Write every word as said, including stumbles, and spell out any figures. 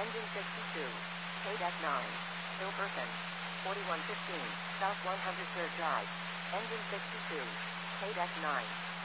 Engine sixty-two. K nine. Hilberton. forty-one fifteen. South one hundred third Drive. Engine sixty-two. K nine.